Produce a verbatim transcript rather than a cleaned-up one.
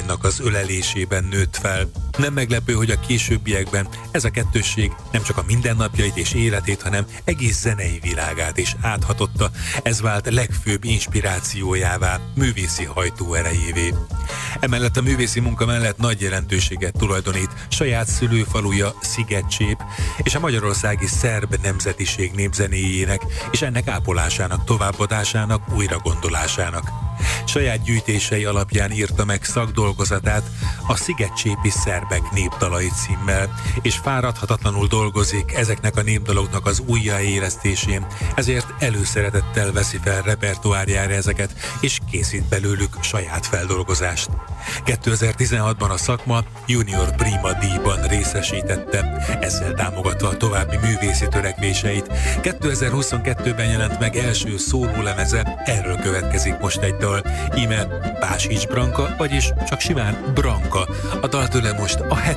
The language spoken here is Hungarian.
Annak az ölelésében nőtt fel. Nem meglepő, hogy a későbbiekben ez a kettősség nem csak a mindennapjait és életét, hanem egész zenei világát is áthatotta. Ez vált legfőbb inspirációjává, művészi hajtóerejévé. Emellett a művészi munka mellett nagy jelentőséget tulajdonít saját szülőfaluja Szigetcsép és a magyarországi szerb nemzetiség népzenéjének és ennek ápolásának, továbbadásának, újragondolásának. Saját gyűjtései alapján írta meg szakdolgozatát, a Szigetcsépi szerbek népdalai címmel, és fáradhatatlanul dolgozik ezeknek a népdaloknak az újjáélesztésén, ezért előszeretettel veszi fel repertoárjára ezeket, és készít belőlük saját feldolgozást. kétezer-tizenhatban a szakma Junior Prima díjban részesítette, ezzel támogatta a további művészi törekvéseit. kétezer-huszonkettőben jelent meg első szólólemeze, erről következik most egy dal, íme Básics Branka, vagyis csak simán Branka. A dal tőle most a hetedik